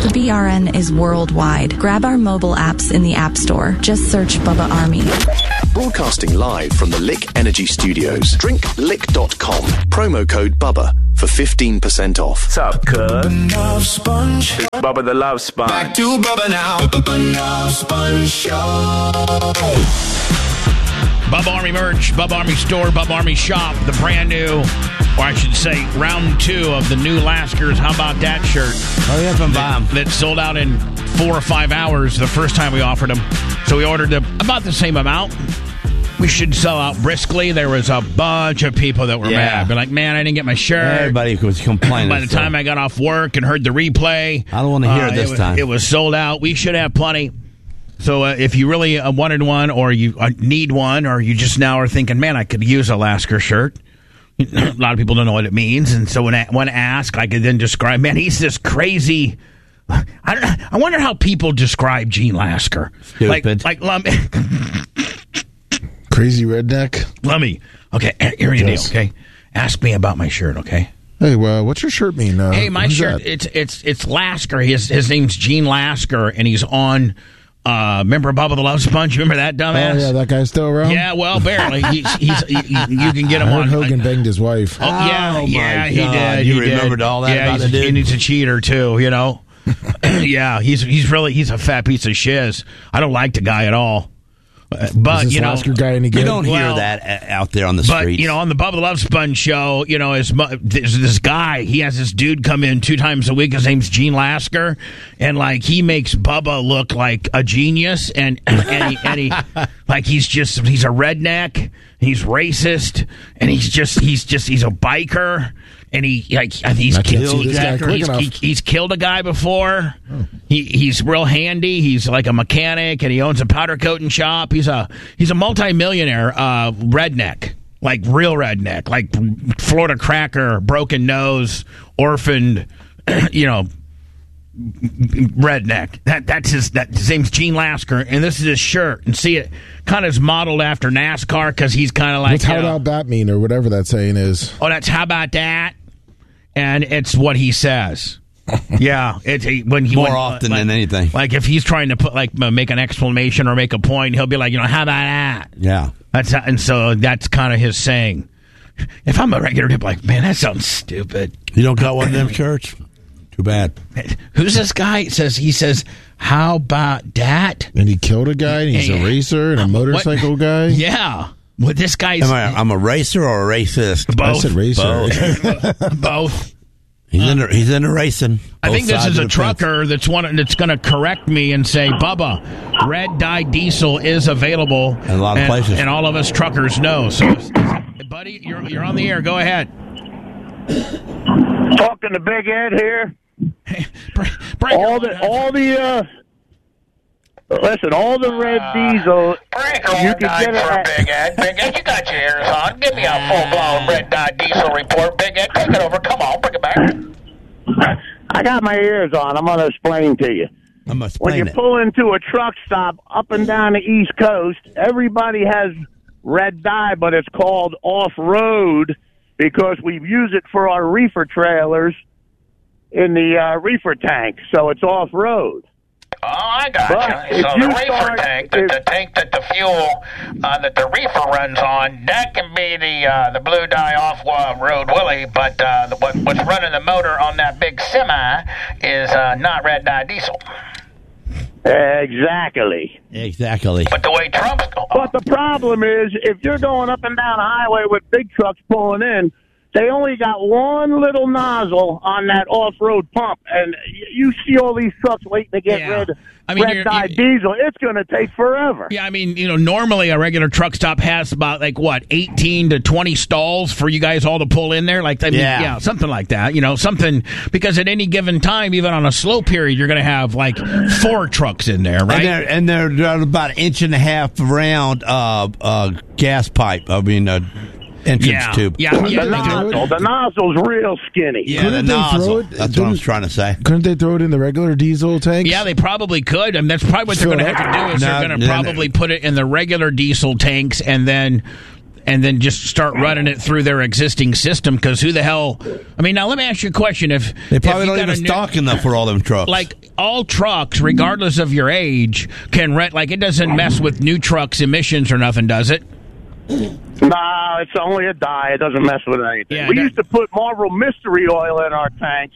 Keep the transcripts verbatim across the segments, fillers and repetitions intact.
B R N is worldwide. Grab our mobile apps in the App Store. Just search Bubba Army. Broadcasting live from the Lick Energy Studios. Drink lick dot com. Promo code Bubba for fifteen percent off. What's up, cuz? Love Sponge. It's Bubba the Love Sponge. Back to Bubba now. Bubba Love Sponge Show. Bubba Army merch, Bubba Army store, Bubba Army shop, the brand new, or I should say, round two of the new Laskers. How about that shirt? Oh, yeah, from that, that sold out in four or five hours the first time we offered them. So we ordered them about the same amount. We should sell out briskly. There was a bunch of people that were yeah. mad. They're like, man, I didn't get my shirt. Everybody was complaining. By the so. time I got off work and heard the replay, I don't want to hear uh, it this it was, time. It was sold out. We should have plenty. So uh, if you really uh, wanted one, or you uh, need one, or you just now are thinking, man, I could use a Lasker shirt. A lot of people don't know what it means, and so when I, when asked, I could then describe, man, he's this crazy. I don't know, I wonder how people describe Gene Lasker. Stupid. Like, like Lummy. Crazy redneck. Lummy. Okay, here you Yes. deal. Okay, ask me about my shirt. Okay. Hey, well, what's your shirt mean? Uh, Hey, my who's shirt. that? It's it's it's Lasker. His his name's Gene Lasker, and he's on. Uh, remember Bubba the Love Sponge? Remember that dumbass? Oh, yeah, that guy's still around? Yeah, well, barely. He's, he's, he, you can get him I heard on. Hogan banged his wife. Oh, yeah, Oh, my yeah, he God. did. You he remembered did. all that yeah, about he's, the dude? and he's a cheater, too, you know? Yeah, he's he's really, he's a fat piece of shiz. I don't like the guy at all. Uh, But, Is this you know, Lasker guy any good? You don't hear Well, that uh, out there on the but, streets. you know, on the Bubba the Love Sponge show, you know, is there's this guy, he has this dude come in two times a week. His name's Gene Lasker. And, like, he makes Bubba look like a genius. And, and, he, and he, like, he's just, he's a redneck. He's racist. And he's just, he's just, he's a biker. And he, like, he's, I can't killed, see this guy quick he's, enough. he, he's killed a guy before. Oh. He, he's real handy. He's like a mechanic, and he owns a powder coating shop. He's a he's a multimillionaire uh, redneck, like real redneck, like Florida cracker, broken nose, orphaned, you know, redneck. That that's his. That his name's Gene Lasker, and this is his shirt. And see, it kind of is modeled after NASCAR because he's kind of like. What's you how know, about that mean, or whatever that saying is? Oh, that's how about that? And it's what he says. Yeah, it's he, when he More when, often like, than anything. Like if he's trying to put like make an exclamation or make a point, he'll be like, you know, how about that? Yeah. That's how, and so that's kind of his saying. If I'm a regular tip, like, man, that sounds stupid. You don't got one of them shirts? Too bad. Who's this guy? It says he says, how about that? And he killed a guy, and he's Hey, a racer and a motorcycle what? guy? Yeah. Well, this guy's Am I, I'm a racer or a racist? both. I said racer. Both. both. He's into he's into racing. I Both think this sides is of a the fence. trucker that's one that's going to correct me and say, Bubba, red dye diesel is available In a lot of and, places. and all of us truckers know. So, buddy, you're you're on the air. Go ahead. Talking to Big Ed here. Hey, bring, bring all your the one up. all the uh, listen, all the red diesel. Break You you can night get it for at- Big Ed. Big Ed, you got your ears on. Give me a full-blown red dye diesel report. Big Ed, take it over. Come on, bring it back. I got my ears on. I'm going to explain to you. I'm When gonna explain you it. pull into a truck stop up and down the East Coast, everybody has red dye, but it's called off-road because we use it for our reefer trailers in the uh, reefer tank, so it's off-road. Oh, I got But you. if So you the reefer start- tank, the, if- the tank that the fuel uh, that the reefer runs on, that can be the uh, the blue dye off-road Willie, but uh, the, what, what's running the motor on that big semi is uh, not red dye diesel. Exactly. Exactly. But the way Trump's But the problem is, if you're going up and down a highway with big trucks pulling in, they only got one little nozzle on that off-road pump, and y- you see all these trucks waiting to get Yeah. red, I mean, red you're- dye you- diesel. It's going to take forever. Yeah, I mean, you know, normally a regular truck stop has about like what eighteen to twenty stalls for you guys all to pull in there, like I mean, Yeah. yeah, something like that. You know, something because at any given time, even on a slow period, you're going to have like four trucks in there, right? And they're, and they're, they're about an inch and a half around uh, uh, gas pipe. I mean, uh, entrance yeah, tube. yeah, yeah. The nozzle, the nozzle's real skinny. Yeah, Couldn't the they throw nozzle. it- That's what I didn't- was trying to say. Couldn't they throw it in the regular diesel tanks? Yeah, they probably could. I mean, that's probably what they're Fill going to it have to do is No, they're going no, to no. probably put it in the regular diesel tanks and then and then just start running it through their existing system. Because who the hell? I mean, now let me ask you a question: If they probably if don't even new, stock enough for all them trucks, like all trucks, regardless of your age, can rent. Like it doesn't mess with new trucks emissions or nothing, does it? No, it's only a dye. It doesn't mess with anything. Yeah, we that- used to put Marlboro Mystery Oil in our tanks,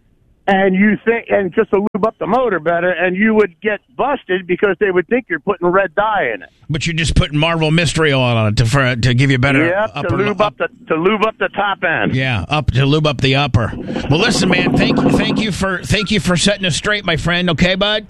and you think, and just to lube up the motor better, and you would get busted because they would think you're putting red dye in it. But you're just putting Marvel Mystery Oil on it to for, to give you better. Yep, upper, to lube up the to lube up the top end. Yeah, up to lube up the upper. Well, listen, man. Thank you, thank you for thank you for setting us straight, my friend. Okay, bud.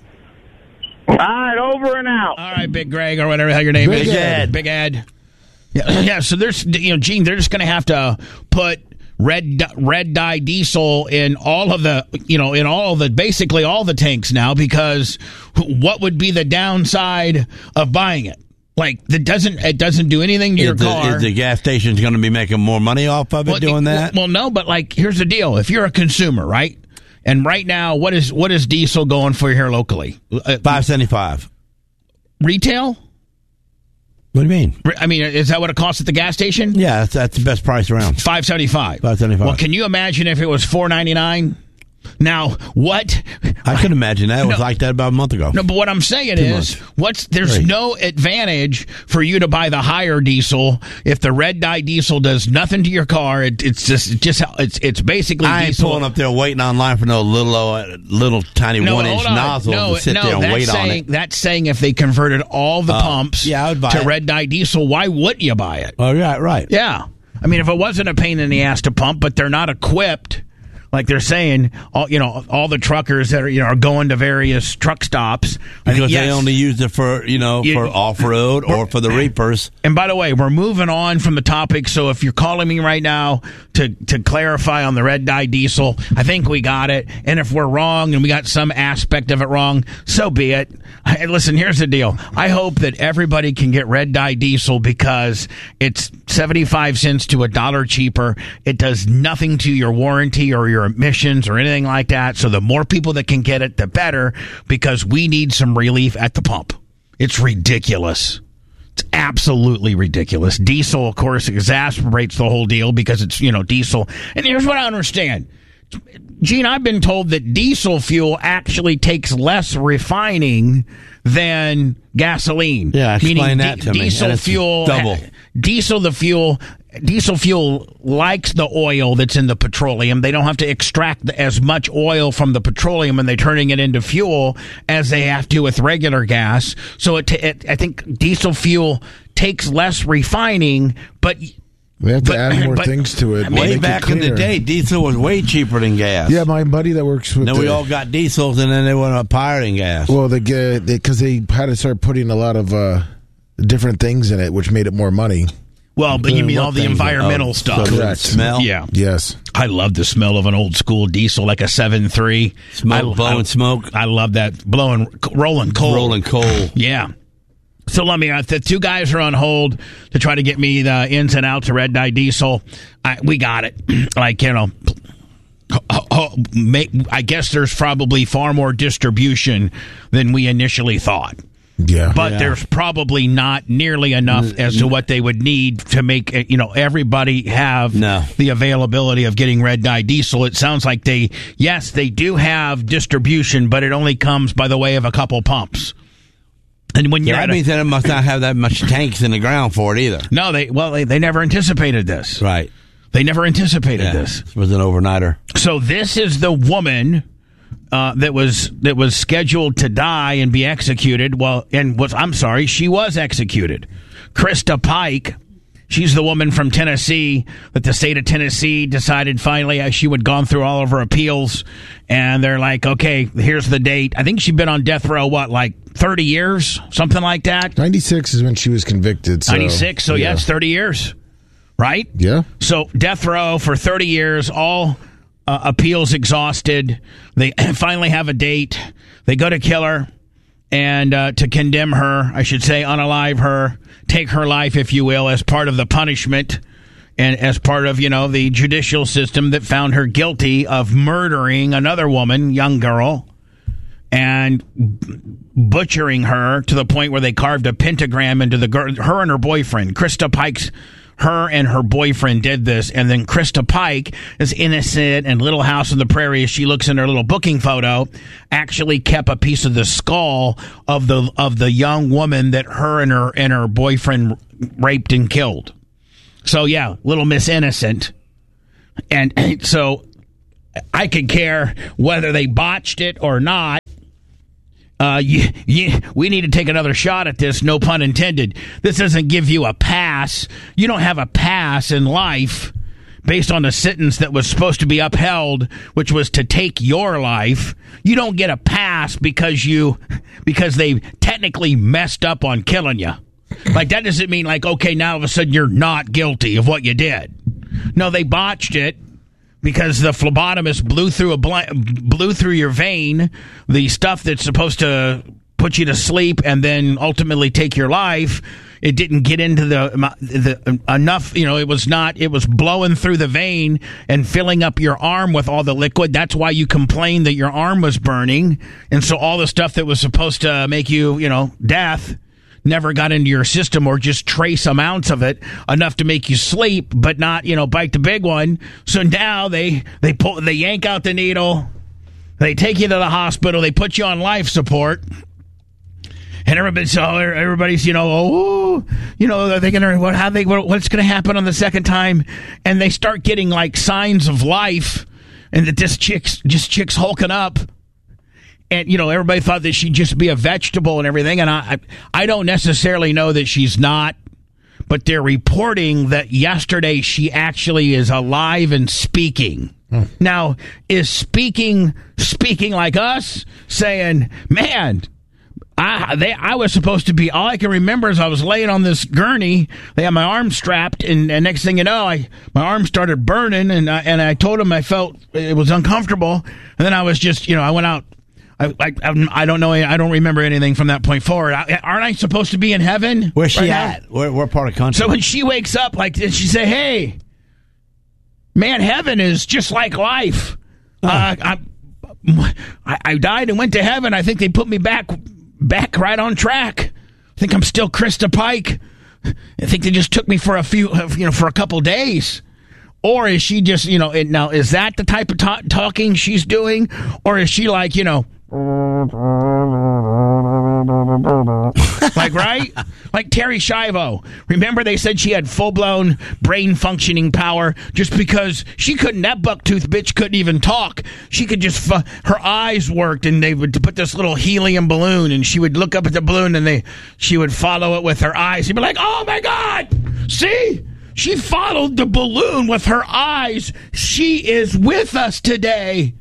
All right, over and out. All right, Big Greg or whatever the hell your name Big is. Ed. Big Ed. Yeah, yeah. So there's, you know, Gene. They're just going to have to put red red dye diesel in all of the, you know, in all of the basically all the tanks now, because what would be the downside of buying it? Like, that doesn't it doesn't do anything to is your the, car. Is the gas station's going to be making more money off of it well, doing that? Well, no, but like, here's the deal: if you're a consumer, right, and right now, what is what is diesel going for here locally? Uh, Five seventy five. Retail? What do you mean? I mean, is that what it costs at the gas station? Yeah, that's, that's the best price around. Five seventy five. Five seventy five. Well, can you imagine if it was four ninety nine? Now, what? I could imagine that. It was No. like that about a month ago. No, but what I'm saying Two is, months. what's there's Right. no advantage for you to buy the higher diesel if the red dye diesel does nothing to your car. It, it's just, it just it's it's basically I ain't diesel. pulling up there waiting online for no little uh, little tiny No, one hold inch on. nozzle no, to sit no, there and that's wait saying, on it. That's saying if they converted all the Oh, pumps yeah, I would buy to it. red dye diesel, why wouldn't you buy it? Oh, yeah, right. Yeah. I mean, if it wasn't a pain in the ass to pump, but they're not equipped, like they're saying, all you know, all the truckers that are you know are going to various truck stops I Because think, they yes. only use it for, you know, You- for off-road or for the reapers. And by the way, we're moving on from the topic. So if you're calling me right now to, to clarify on the red dye diesel, I think we got it. And if we're wrong and we got some aspect of it wrong, so be it. Hey, listen, here's the deal. I hope that everybody can get red dye diesel because it's seventy-five cents to a dollar cheaper. It does nothing to your warranty or your emissions or anything like that. So the more people that can get it, the better, because we need some relief at the pump. It's ridiculous. It's absolutely ridiculous. Diesel, of course, exacerbates the whole deal because it's, you know, diesel. And here's what I understand. Gene, I've been told that diesel fuel actually takes less refining than gasoline. Yeah, explain Meaning that di- to me. diesel And it's fuel, double. diesel the fuel, diesel fuel likes the oil that's in the petroleum. They don't have to extract the, as much oil from the petroleum when they're turning it into fuel as they have to with regular gas. So it, t- it I think diesel fuel takes less refining, but They have to But- add more but- things to it. Way make it back in the cleaner. day, diesel was way cheaper than gas. Yeah, my buddy that works with Then the, we all got diesels, and then they went up pirating gas. well, they get because they, had to start putting a lot of uh, different things in it, which made it more money. well, but you mean What all the things? environmental Oh, stuff. so the Correct. smell? Yeah. Yes. I love the smell of an old school diesel, like a seven three. Smoke, I, blowing I, smoke. I love that. Blowing, rolling coal. Rolling coal. Yeah. So let me, uh, the two guys are on hold to try to get me the ins and outs of red dye diesel. I, we got it. Like, you know, oh, oh, make, I guess there's probably far more distribution than we initially thought. Yeah. But Yeah. there's probably not nearly enough as to what they would need to make, uh, you know, everybody have No. the availability of getting red dye diesel. It sounds like they, yes, they do have distribution, but it only comes by the way of a couple pumps. And when you're Yeah, at that a- means that it must not have that much tanks in the ground for it either. no, they well, they, they never anticipated this. Right. They never anticipated Yeah. this. This was an overnighter. So this is the woman uh, that was that was scheduled to die and be executed. Well, and was I'm sorry, she was executed. Krista Pike. She's the woman from Tennessee that the state of Tennessee decided finally uh, she had gone through all of her appeals, and they're like, okay, here's the date. I think she'd been on death row, what, like thirty years, something like that. ninety-six is when she was convicted. So, ninety-six. So yeah, it's thirty years, right? Yeah. So death row for thirty years, all uh, appeals exhausted. They finally have a date. They go to kill her and uh, to condemn her, I should say, unalive her, take her life, if you will, as part of the punishment and as part of, you know, the judicial system that found her guilty of murdering another woman, young girl, and butchering her to the point where they carved a pentagram into the girl, her and her boyfriend. Krista Pike's her and her boyfriend did this. And then Krista Pike is innocent, and Little House on the Prairie, as she looks in her little booking photo, actually kept a piece of the skull of the of the young woman that her and her and her boyfriend raped and killed. So yeah, Little Miss Innocent. And, and so I could care whether they botched it or not. Uh, you, you, we need to take another shot at this, no pun intended. This doesn't give you a pass. You don't have a pass in life based on a sentence that was supposed to be upheld, which was to take your life. You don't get a pass because you because they technically messed up on killing you. Like, that doesn't mean, like, okay, now all of a sudden you're not guilty of what you did. No, they botched it. Because the phlebotomist blew through a bl- blew through your vein, the stuff that's supposed to put you to sleep and then ultimately take your life, it didn't get into the the enough. You know, it was not. It was blowing through the vein and filling up your arm with all the liquid. That's why you complained that your arm was burning, and so all the stuff that was supposed to make you, you know, death, never got into your system, or just trace amounts of it, enough to make you sleep, but not, you know, bite the big one. So now they they pull, they yank out the needle, they take you to the hospital, they put you on life support, and everybody's so everybody's you know oh you know they're thinking what how they what, what's going to happen on the second time, and they start getting like signs of life, and that this chick's just chick's hulking up. And, you know, everybody thought that she'd just be a vegetable and everything. And I, I don't necessarily know that she's not, but they're reporting that yesterday she actually is alive and speaking. Hmm. Now, is speaking, speaking like us, saying, man, I, they, I was supposed to be, all I can remember is I was laying on this gurney, they had my arm strapped, and, and next thing you know, I, my arm started burning, and I, and I told them I felt it was uncomfortable. And then I was just, you know, I went out. I, I I don't know. I don't remember anything from that point forward. I, aren't I supposed to be in heaven? Where's she right at? Where, where part of the country? So when she wakes up, like, did she say, "Hey, man, heaven is just like life. Oh. Uh, I, I I died and went to heaven. I think they put me back back right on track. I think I'm still Krista Pike. I think they just took me for a few, you know, for a couple days." Or is she just, you know, now, is that the type of ta- talking she's doing? Or is she like, you know, like, right? Like Terry Schiavo. Remember they said she had full-blown brain functioning power just because she couldn't, that bucktooth bitch couldn't even talk. She could just, fu- her eyes worked, and they would put this little helium balloon, and she would look up at the balloon, and they, she would follow it with her eyes. She'd be like, oh my God, see? She followed the balloon with her eyes. She is with us today.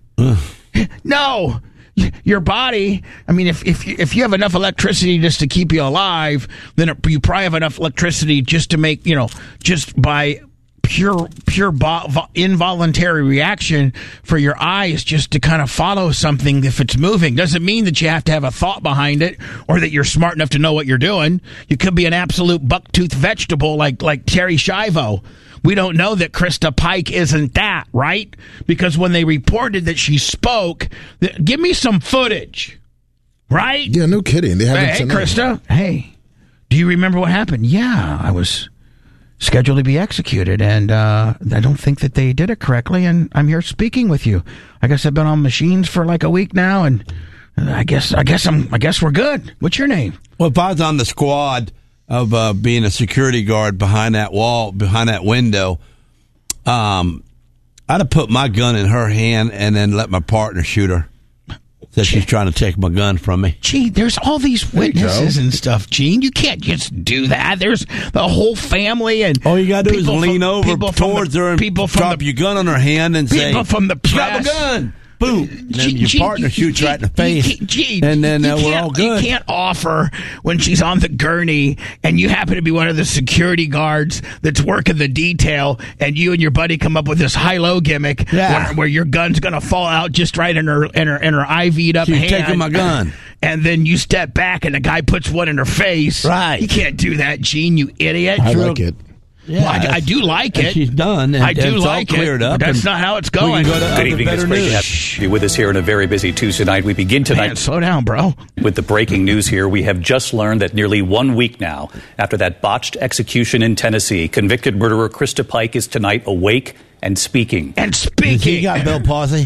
No, your body, I mean, if if you, if you have enough electricity just to keep you alive, then it, you probably have enough electricity just to make, you know, just by pure pure bo- involuntary reaction for your eyes just to kind of follow something if it's moving. Doesn't mean that you have to have a thought behind it or that you're smart enough to know what you're doing. You could be an absolute bucktooth vegetable like like Terry Schiavo. We don't know that Krista Pike isn't that, right? Because when they reported that she spoke, th- give me some footage, right? Yeah, no kidding. They haven't. Hey, hey Krista, hey, do you remember what happened? Yeah, I was scheduled to be executed, and uh, I don't think that they did it correctly, and I'm here speaking with you. I guess I've been on machines for like a week now, and I guess I guess I'm I guess we're good. What's your name? Well, if I was on the squad of uh, being a security guard behind that wall, behind that window, um, I'd have put my gun in her hand and then let my partner shoot her. Said she's trying to take my gun from me. Gee, there's all these witnesses and stuff, Gene. You can't just do that. There's the whole family, and all you gotta do is lean from, over towards the, her and people drop the, your gun on her hand and say, people from the press, drop a gun. Boom. And then Gee, your gee, partner shoots gee, right in the face. Gee, gee, and then uh, we're all good. You can't offer when she's on the gurney and you happen to be one of the security guards that's working the detail, and you and your buddy come up with this high-low gimmick yeah. where, where your gun's going to fall out just right in her in her, in her I V'd up She's hand. taking my gun. And then you step back and the guy puts one in her face. Right. You can't do that, Gene, you idiot. I True. like it. Yeah, well, I, I do like and it. She's done. And, I do and it's like all cleared it. up. But that's and not how it's we going. can go to Good other evening. better It's great to news. have you with us here on a very busy Tuesday night. We begin tonight Man, slow down, bro. with the breaking news here. We have just learned that nearly one week now after that botched execution in Tennessee, convicted murderer Krista Pike is tonight awake and speaking. And Has speaking, he got Bill Palsy?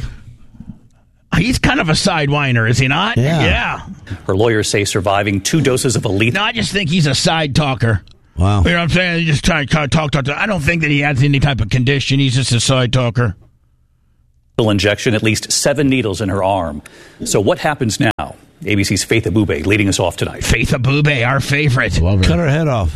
he's kind of a sidewiner, is he not? Yeah. Yeah. Her lawyers say surviving two doses of a lethal No, I just think he's a side talker. Wow. You know what I'm saying? He just trying to talk, talk, talk. I don't think that he has any type of condition. He's just a side talker. injection, at least seven needles in her arm. So what happens now? A B C's Faith Abube leading us off tonight. Faith Abube, our favorite. Love her. Cut her head off.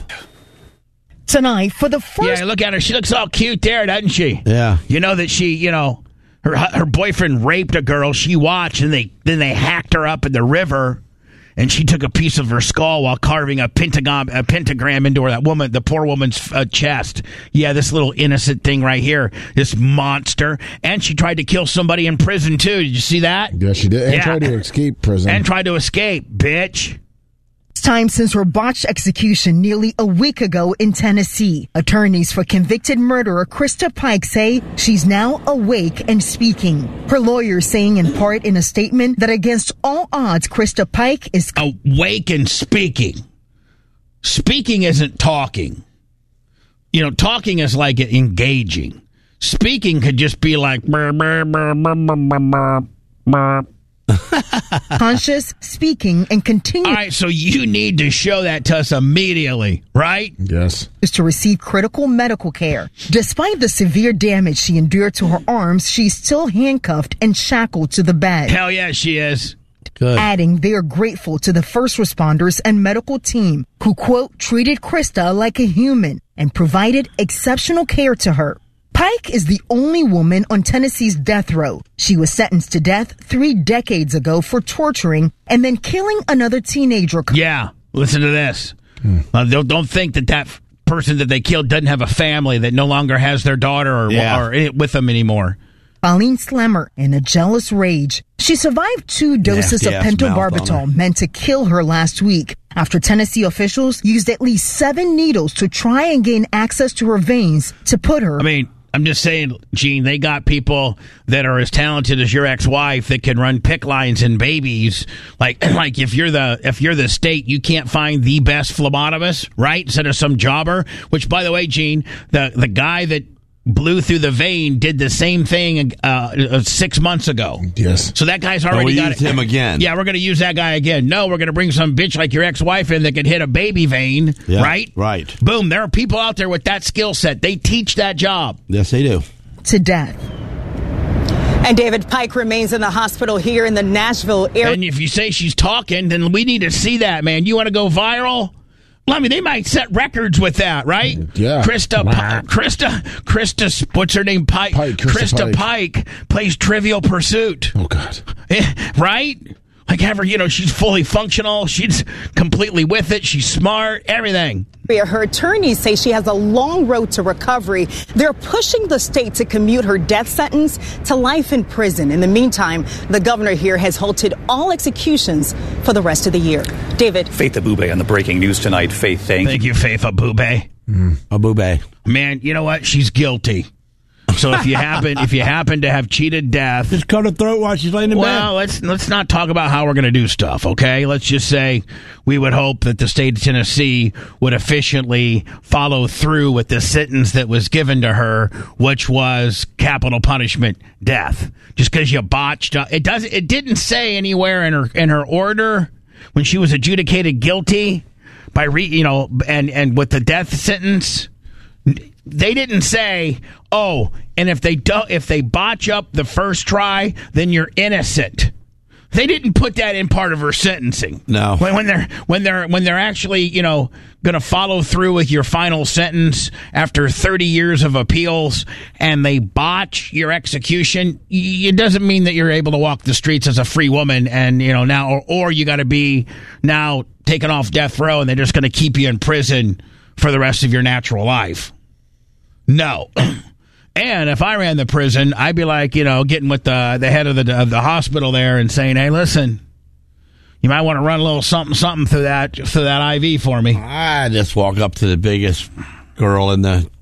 Tonight, for the first Yeah, look at her. She looks all cute there, doesn't she? Yeah. You know that she, you know, her her boyfriend raped a girl. She watched, and they then they hacked her up in the river, and she took a piece of her skull while carving a pentagon a pentagram into her, that woman, the poor woman's uh, chest. Yeah, this little innocent thing right here, this monster, and she tried to kill somebody in prison too. Did you see that? Yeah, she did. And Yeah. tried to escape prison. And tried to escape, bitch. time since her botched execution nearly a week ago in Tennessee. Attorneys for convicted murderer Krista Pike say she's now awake and speaking. Her lawyers saying in part in a statement that against all odds, Krista Pike is awake and speaking. Speaking isn't talking. You know, talking is like engaging. Speaking could just be like brr, brr, brr, brr, brr, brr, brr. conscious, speaking, and continue. All right, so you need to show that to us immediately, right? Yes. Is to receive critical medical care. Despite the severe damage she endured to her arms, she's still handcuffed and shackled to the bed. Hell yeah, she is. Good. Adding they are grateful to the first responders and medical team who, quote, treated Krista like a human and provided exceptional care to her. Pike is the only woman on Tennessee's death row. She was sentenced to death three decades ago for torturing and then killing another teenager. Yeah, listen to this. Hmm. Uh, don't, don't think that that person that they killed doesn't have a family that no longer has their daughter or, Yeah. or with them anymore. Colleen Slemmer in a jealous rage. She survived two doses Nasty of ass mouth on pentobarbital her. meant to kill her last week after Tennessee officials used at least seven needles to try and gain access to her veins to put her. I mean, I'm just saying, Gene, they got people that are as talented as your ex-wife that can run pick lines and babies. Like, like if you're the if you're the state, you can't find the best phlebotomist, right? Instead of some jobber. Which, by the way, Gene, the the guy that blew through the vein did the same thing uh, six months ago. Yes. So that guy's And already we got used it. him again. Yeah, we're going to use that guy again. No, we're going to bring some bitch like your ex-wife in that could hit a baby vein, Yeah, right? right. Boom. There are people out there with that skill set. They teach that job. Yes, they do. to death. And David Pike remains in the hospital here in the Nashville area. And if you say she's talking, then we need to see that, man. You want to go viral? Well, I mean, they might set records with that, right? Yeah. Krista, Pi- Krista, Krista, what's her name? Pike. Pike, Krista Krista Pike. plays Trivial Pursuit. Oh, God. Eh, right? Like, have her, you know, she's fully functional. She's completely with it. She's smart. Everything. Her attorneys say she has a long road to recovery. They're pushing the state to commute her death sentence to life in prison. In the meantime, the governor here has halted all executions for the rest of the year. David. Faith Abube on the breaking news tonight. Faith, thank, Thank you, Faith Abube. Mm. Abube. Man, you know what? She's guilty. So if you happen if you happen to have cheated death, Just cut her throat while she's laying in well, bed. let's let's not talk about how we're going to do stuff, okay? Let's just say we would hope that the state of Tennessee would efficiently follow through with the sentence that was given to her, which was capital punishment, death. Just because you botched, uh, it doesn't. It didn't say anywhere in her in her order when she was adjudicated guilty by re, you know, and and with the death sentence. They didn't say, oh, and if they do, if they botch up the first try, then you're innocent. They didn't put that in part of her sentencing. No. When, when they're when they're when they're actually, you know, going to follow through with your final sentence after thirty years of appeals, and they botch your execution, it doesn't mean that you're able to walk the streets as a free woman, and you know now, or, or you got to be now taken off death row, and they're just going to keep you in prison for the rest of your natural life. No. And if I ran the prison, I'd be like, you know, getting with the the head of the of the hospital there and saying, hey, listen, you might want to run a little something something through that through that I V for me. I just walk up to the biggest girl in the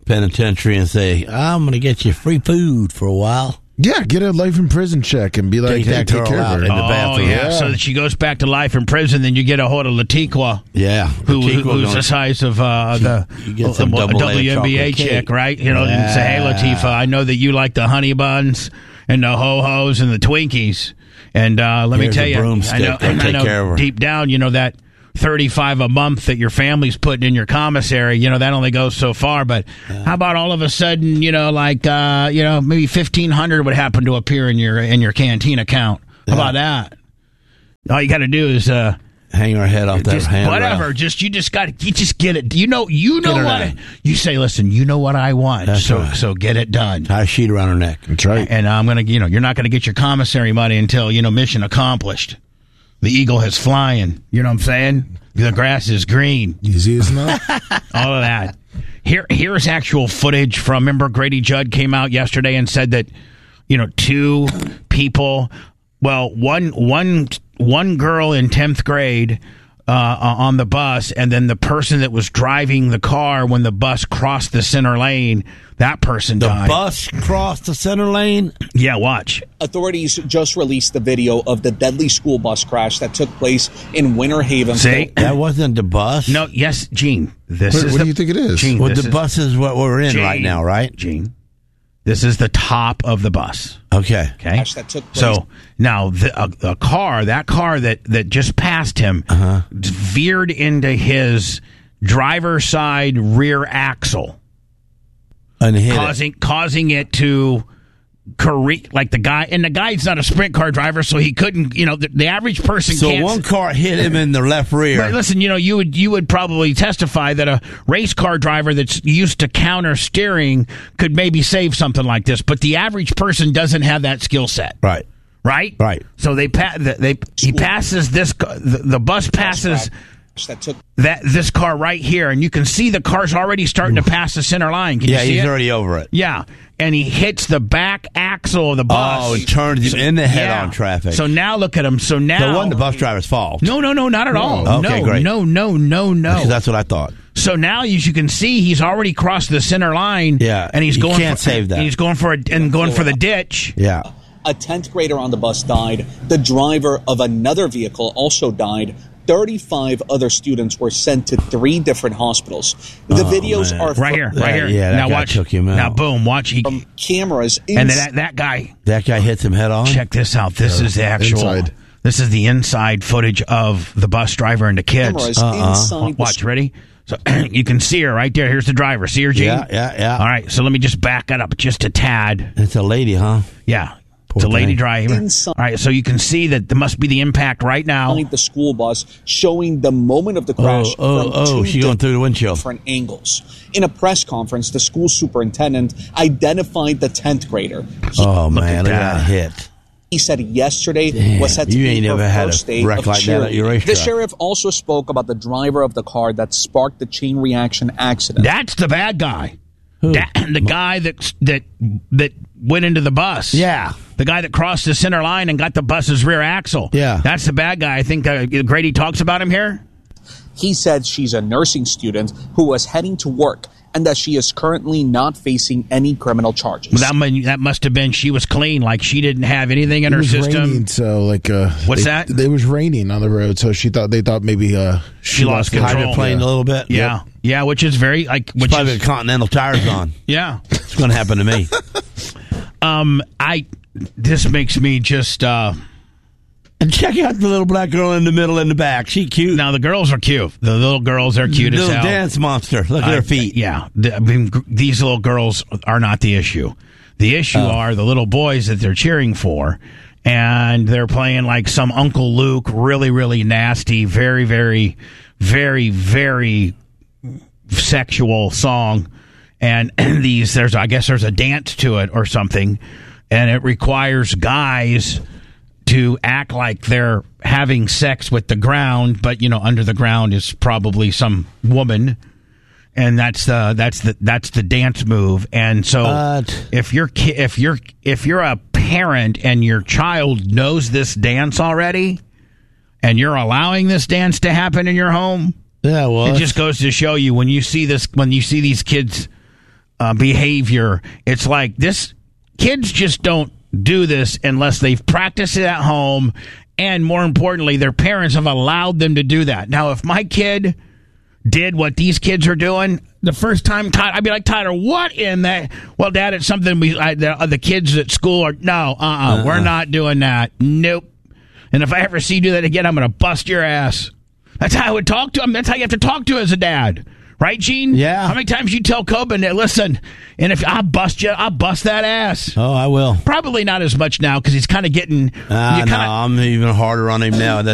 penitentiary and say, I'm going to get you free food for a while. Yeah, get a life in prison check and be like, Take hey, that take girl care out of her. in the Oh, bathroom. yeah. So that she goes back to life in prison, then you get a hold of Latiqua. Yeah. Who, Latiqua who's gonna- the size of uh, the you get some uh, double-layered W N B A chocolate chick, cake. right? You know, and say, hey, Yeah. Latifah, I know that you like the honey buns and the ho-hos and the Twinkies. And uh, let Here's me tell a you, broomstick. I know, Go I take know care of her. deep down, you know, that thirty-five a month that your family's putting in your commissary, you know, that only goes so far. But how about all of a sudden, you know, like, uh, you know, maybe fifteen hundred would happen to appear in your in your canteen account. How Yeah. about that? All you got to do is uh, hang her head off that just handrail. whatever. Just you just got you just get it. You know, you know Get her what done. you say. Listen, you know what I want. That's so right. so get it done. Tie a sheet around her neck. That's right. And I'm gonna, you know, you're not gonna get your commissary money until you know mission accomplished. The eagle is flying. You know what I'm saying? The grass is green. Easy as not. All of that. Here, here's actual footage from. Remember, Grady Judd came out yesterday and said that, you know, two people. Well, one one one girl in tenth grade uh, on the bus, and then the person that was driving the car when the bus crossed the center lane. That person The died. bus crossed the center lane? Yeah, watch. Authorities just released the video of the deadly school bus crash that took place in Winter Haven. See? That wasn't the bus? No, yes, Gene. This What, is what the, do you think it is? Gene, Well, this the is- bus is what we're in Gene, right now, right? Gene. This is the top of the bus. Okay. Okay. Crash that took place. So now the a, a car, that car that that just passed him, Uh-huh. veered into his driver's side rear axle, And hit it. causing causing it to correct like the guy. And the guy's not a sprint car driver, so he couldn't. You know, the, the average person So can't. one car hit him in the left rear. But listen, you know, you would you would probably testify that a race car driver that's used to counter steering could maybe save something like this, but the average person doesn't have that skill set, Right. right? Right. So they pa- they he passes this ca- the, the bus passes that took that this car right here, and you can see the car's already starting to pass the center line. Can Yeah, you see he's it? already over it. Yeah, and he hits the back axle of the bus. Oh, it turns him in the head-on Yeah. traffic. So now look at him. So now So it wasn't the bus driver's fault. No, no, no, not at all. Okay, no, great. no, no, no, no. Because that's what I thought. So now, as you can see, he's already crossed the center line. Yeah, and he's you going. can't for, save that. and He's going for a, and going for the ditch. Yeah. a tenth grader on the bus died. The driver of another vehicle also died. thirty-five other students were sent to three different hospitals. The Oh, videos man. are Right here, right here. Yeah, that now guy watch. took him out. Now, boom, watch. He, from cameras. and ins- that that guy. That guy hits him head on? Check this out. This is the actual. Inside. This is the inside footage of the bus driver and the kids. cameras Uh-uh. inside the Watch, ready? So you can see her right there. Here's the driver. See her, Gene? Yeah, yeah, yeah. All right, so let me just back it up just a tad. It's a lady, huh? Yeah. Poor It's a lady thing. driver. Inside. All right, so you can see that there must be the impact right now. behind the school bus, showing the moment of the Oh, crash oh, from oh, two she going through the windshield. different angles. In a press conference, the school superintendent identified the tenth grader. He, Oh, man, look at that. that hit. he said yesterday Damn, was set to you be ain't her never had a first day wreck of like that at your cheerleading. racetrack. The sheriff also spoke about the driver of the car that sparked the chain reaction accident. That's the bad guy. Who? That, the guy that that that went into the bus. Yeah. The guy that crossed the center line and got the bus's rear axle. Yeah. That's the bad guy. I think uh, Grady talks about him here. He said she's a nursing student who was heading to work and that she is currently not facing any criminal charges. That, mu- that must have been she was clean, like she didn't have anything in It her was system. raining, so like uh, What's they- that? It was raining on the road, so she thought they thought maybe uh, she, She lost control. Hydroplaned a little bit. Yeah, Yep. yeah, which is very like which Probably is the Continental tires on. yeah. It's going to happen to me. Um, I this makes me just uh. And check out the little black girl in the middle and the back. She cute. Now the girls are cute. The little girls are cute as Little hell. dance monster. Look at Uh, her feet. Yeah, The- I mean, gr- these little girls are not the issue. The issue Oh. are the little boys that they're cheering for, and they're playing like some Uncle Luke, really, really nasty, very, very, very, very sexual song. And these, there's, I guess, there's a dance to it or something, and it requires guys to act like they're having sex with the ground, but you know, under the ground is probably some woman, and that's the that's the that's the dance move. And so, What? if you're ki- if you're if you're a parent and your child knows this dance already, and you're allowing this dance to happen in your home, Yeah, well, it just goes to show you when you see this when you see these kids uh, behavior. It's like this. Kids just don't do this unless they've practiced it at home, and more importantly, their parents have allowed them to do that. Now, if my kid did what these kids are doing the first time, I'd be like, Tyler, what in that? Well, Dad, it's something we I, the, the kids at school are. No, uh, uh-uh, uh, we're not doing that. Nope. And if I ever see you do that again, I'm going to bust your ass. That's how I would talk to him. That's how you have to talk to as a dad. Right, Gene? Yeah. How many times you tell Coben, listen, and if I bust you, I'll bust that ass. Oh, I will. Probably not as much now because he's kind of getting. Uh, kinda, no, I'm even harder on him now.